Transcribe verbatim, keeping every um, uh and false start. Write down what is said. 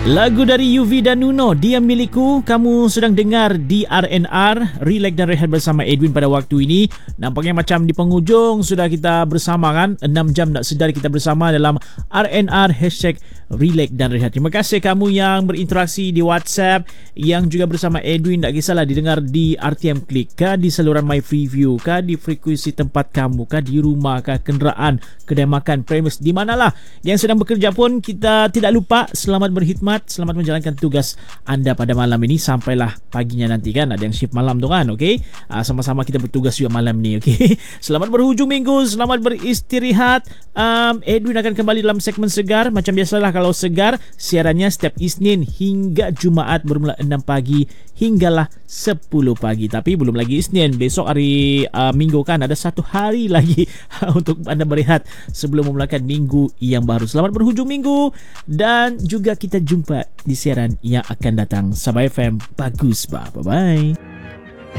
Lagu dari Yuvi dan Nuno, Dia Milikku. Kamu sedang dengar di R N R, Relax dan Rehat bersama Edwin pada waktu ini. Nampaknya macam di penghujung sudah kita bersama kan. enam jam nak sedar kita bersama dalam R N R Hashtag Relax dan Rehat. Terima kasih kamu yang berinteraksi di WhatsApp, yang juga bersama Edwin. Tak kisahlah didengar di R T M Click kah, di saluran My Freeview kah, di frekuensi tempat kamu kah, di rumah kah, kenderaan, kedai makan, premis, di manalah yang sedang bekerja pun, kita tidak lupa selamat berkhidmat, selamat menjalankan tugas anda pada malam ini sampailah paginya nanti kan. Ada yang shift malam tu kan, okey. Uh, sama-sama kita bertugas juga malam ni, okey. Selamat berhujung minggu, selamat beristirahat. Um, Edwin akan kembali dalam segmen Segar. Macam biasalah kalau Segar, siarannya setiap Isnin hingga Jumaat bermula enam pagi hinggalah sepuluh pagi. Tapi belum lagi Isnin, besok hari uh, Minggu kan, ada satu hari lagi untuk anda berehat sebelum memulakan minggu yang baru. Selamat berhujung minggu dan juga kita jumpa di siaran yang akan datang. Sabah F M, bagus bah. Bye-bye.